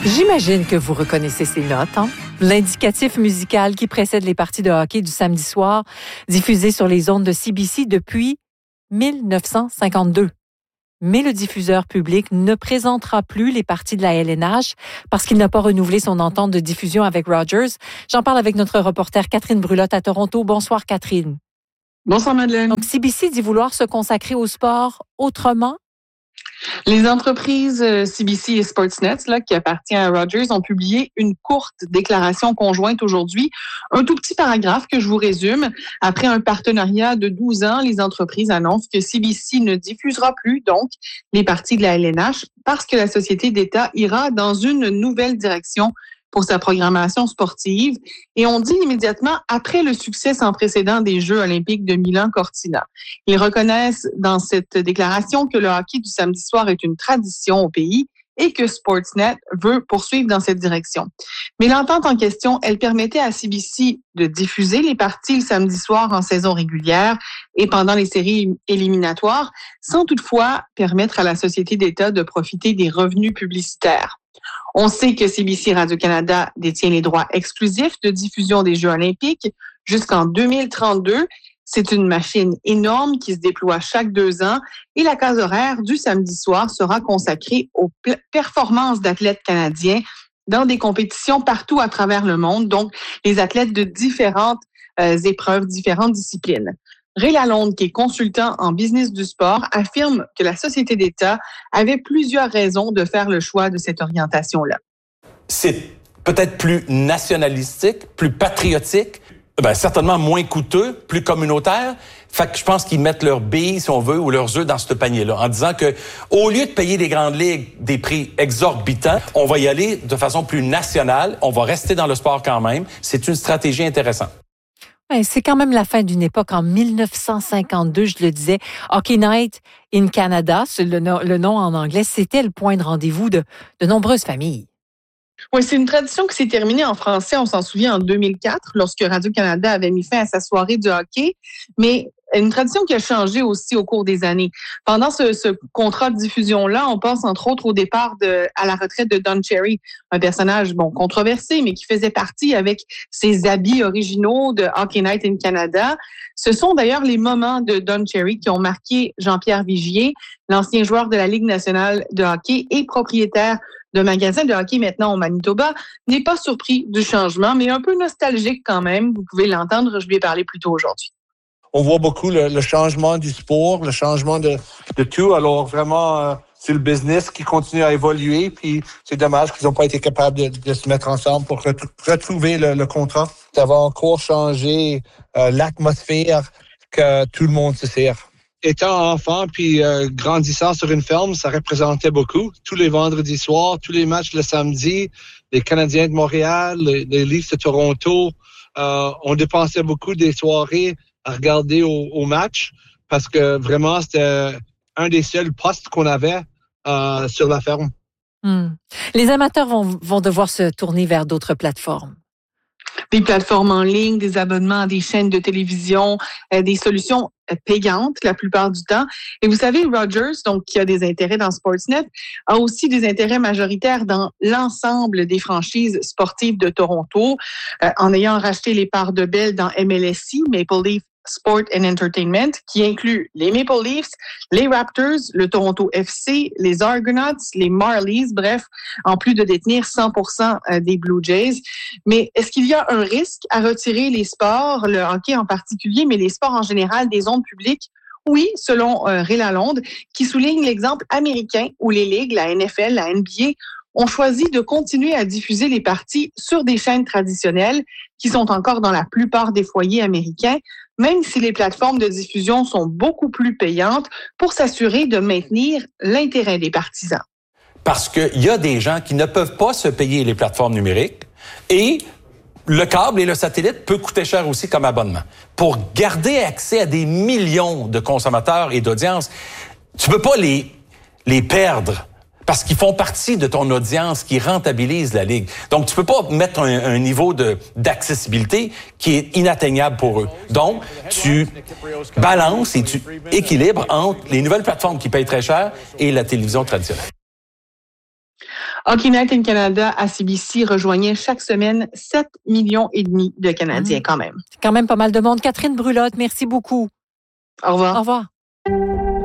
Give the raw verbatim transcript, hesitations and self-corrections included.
J'imagine que vous reconnaissez ces notes, hein? L'indicatif musical qui précède les parties de hockey du samedi soir, diffusées sur les ondes de C B C depuis dix-neuf cent cinquante-deux. Mais le diffuseur public ne présentera plus les parties de la L N H parce qu'il n'a pas renouvelé son entente de diffusion avec Rogers. J'en parle avec notre reporter Catherine Brulotte à Toronto. Bonsoir, Catherine. Bonsoir, Madeleine. Donc, C B C dit vouloir se consacrer au sport autrement? Les entreprises C B C et Sportsnet, là, qui appartiennent à Rogers, ont publié une courte déclaration conjointe aujourd'hui. Un tout petit paragraphe que je vous résume. Après un partenariat de douze ans, les entreprises annoncent que C B C ne diffusera plus, donc, les parties de la L N H parce que la société d'État ira dans une nouvelle direction pour sa programmation sportive. Et on dit immédiatement après le succès sans précédent des Jeux olympiques de Milan-Cortina. Ils reconnaissent dans cette déclaration que le hockey du samedi soir est une tradition au pays et que Sportsnet veut poursuivre dans cette direction. Mais l'entente en question, elle permettait à C B C de diffuser les parties le samedi soir en saison régulière et pendant les séries éliminatoires, sans toutefois permettre à la société d'État de profiter des revenus publicitaires. On sait que C B C Radio-Canada détient les droits exclusifs de diffusion des Jeux olympiques jusqu'en deux mille trente-deux. C'est une machine énorme qui se déploie chaque deux ans et la case horaire du samedi soir sera consacrée aux performances d'athlètes canadiens dans des compétitions partout à travers le monde, donc les athlètes de différentes euh, épreuves, différentes disciplines. Ray Lalonde, qui est consultant en business du sport, affirme que la société d'État avait plusieurs raisons de faire le choix de cette orientation-là. C'est peut-être plus nationalistique, plus patriotique, ben, certainement moins coûteux, plus communautaire. Fait que je pense qu'ils mettent leurs billes, si on veut, ou leurs œufs dans ce panier-là, en disant que, au lieu de payer des grandes ligues des prix exorbitants, on va y aller de façon plus nationale, on va rester dans le sport quand même. C'est une stratégie intéressante. Ouais, c'est quand même la fin d'une époque. En dix-neuf cent cinquante-deux, je le disais, Hockey Night in Canada, c'est le, no- le nom en anglais, c'était le point de rendez-vous de, de nombreuses familles. Oui, c'est une tradition qui s'est terminée en français, on s'en souvient, en deux mille quatre, lorsque Radio-Canada avait mis fin à sa soirée du hockey, mais une tradition qui a changé aussi au cours des années. Pendant ce, ce contrat de diffusion-là, on pense entre autres au départ de, à la retraite de Don Cherry, un personnage bon controversé, mais qui faisait partie avec ses habits originaux de Hockey Night in Canada. Ce sont d'ailleurs les moments de Don Cherry qui ont marqué Jean-Pierre Vigier, l'ancien joueur de la Ligue nationale de hockey et propriétaire de magasin de hockey maintenant au Manitoba, n'est pas surpris du changement, mais un peu nostalgique quand même. Vous pouvez l'entendre, je lui ai parlé plus tôt aujourd'hui. On voit beaucoup le, le changement du sport, le changement de, de tout. Alors vraiment, euh, c'est le business qui continue à évoluer. Puis c'est dommage qu'ils n'ont pas été capables de, de se mettre ensemble pour ret- retrouver le, le contrat. Ça va encore changer euh, l'atmosphère que tout le monde se sert. Étant enfant puis euh, grandissant sur une ferme, ça représentait beaucoup. Tous les vendredis soirs, tous les matchs le samedi, les Canadiens de Montréal, les, les Leafs de Toronto, euh, on dépensait beaucoup des soirées à regarder au, au match parce que vraiment, c'était un des seuls postes qu'on avait euh, sur la ferme. Hmm. Les amateurs vont, vont devoir se tourner vers d'autres plateformes. Des plateformes en ligne, des abonnements à des chaînes de télévision, euh, des solutions payantes la plupart du temps. Et vous savez, Rogers, donc qui a des intérêts dans Sportsnet, a aussi des intérêts majoritaires dans l'ensemble des franchises sportives de Toronto, euh, en ayant racheté les parts de Bell dans M L S C, Maple Leaf Sport and Entertainment, qui inclut les Maple Leafs, les Raptors, le Toronto F C, les Argonauts, les Marlies, bref, en plus de détenir cent pour cent des Blue Jays. Mais est-ce qu'il y a un risque à retirer les sports, le hockey en particulier, mais les sports en général, des ondes publiques? Oui, selon euh, Ray Lalonde, qui souligne l'exemple américain où les ligues, la N F L, la N B A, ont choisi de continuer à diffuser les parties sur des chaînes traditionnelles qui sont encore dans la plupart des foyers américains, même si les plateformes de diffusion sont beaucoup plus payantes pour s'assurer de maintenir l'intérêt des partisans. Parce qu'il y a des gens qui ne peuvent pas se payer les plateformes numériques et le câble et le satellite peut coûter cher aussi comme abonnement. Pour garder accès à des millions de consommateurs et d'audiences, tu peux pas les, les perdre. Parce qu'ils font partie de ton audience qui rentabilise la Ligue. Donc, tu peux pas mettre un, un niveau de, d'accessibilité qui est inatteignable pour eux. Donc, tu balances et tu équilibres entre les nouvelles plateformes qui payent très cher et la télévision traditionnelle. Hockey Night in Canada à C B C rejoignait chaque semaine sept millions et demi de Canadiens, mmh. quand même. C'est quand même pas mal de monde. Catherine Brulotte, merci beaucoup. Au revoir. Au revoir.